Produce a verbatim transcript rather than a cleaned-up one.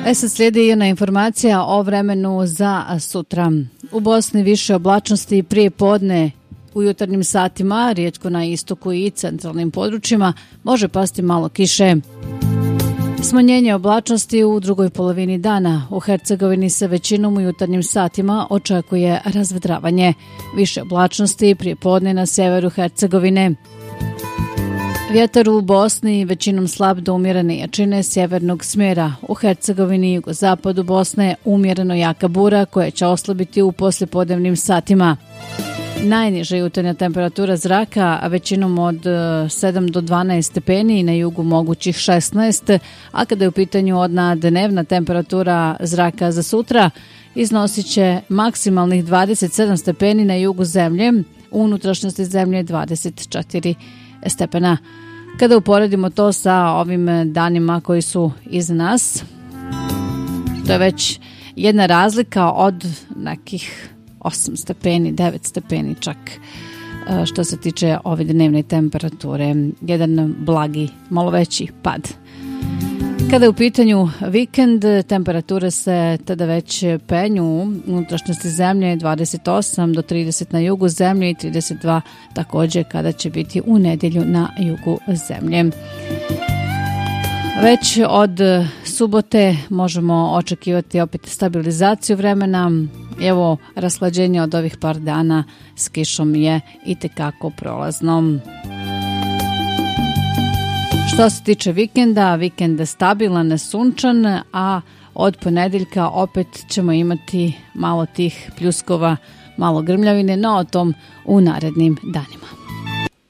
E sad slijedi jedna informacija o vremenu za sutra. U Bosni više oblačnosti prije podne, u jutarnjim satima, rijetko na istoku i centralnim područjima, može pasti malo kiše. Smanjenje oblačnosti u drugoj polovini dana. U Hercegovini se većinom u jutarnjim satima očekuje razvedravanje. Više oblačnosti prije podne na severu Hercegovine. Vjetar u Bosni većinom slab do umjerene jačine sjevernog smjera. U Hercegovini i jugozapadu Bosne umjereno jaka bura koja će oslabiti u poslijepodnevnim satima. Najniža jutarnja temperatura zraka, a većinom od sedam do dvanaest stepeni i na jugu mogućih šesnaest, a kada je u pitanju odna dnevna temperatura zraka za sutra, iznosit će maksimalnih dvadeset sedam stepeni na jugu zemlje, u unutrašnjosti zemlje dvadeset četiri stepena. Kada uporedimo to sa ovim danima koji su iza nas, to je već jedna razlika od nekih osam stepeni, devet stepeni čak što se tiče ove dnevne temperature. Jedan blagi, malo veći pad. Kada je u pitanju vikend, temperature se tada već penju u unutrašnjosti zemlje dvadeset osam do trideset na jugu zemlje i trideset dva također kada će biti u nedjelju na jugu zemlje. Već od subote možemo očekivati opet stabilizaciju vremena. Evo, rashlađenje od ovih par dana s kišom je itekako prolazno. Što se tiče vikenda, vikend je stabilan, sunčan, a od ponedjeljka opet ćemo imati malo tih pljuskova, malo grmljavine, no o tom u narednim danima.